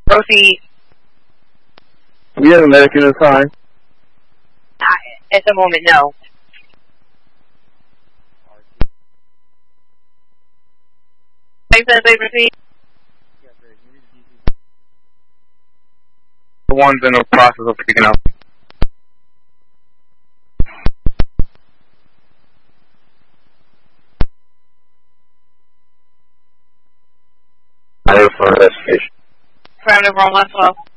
Proceed. We have a medic in the time. At the moment, no. They proceed. The one's in the process of picking up. I have for investigation. Parameter 112.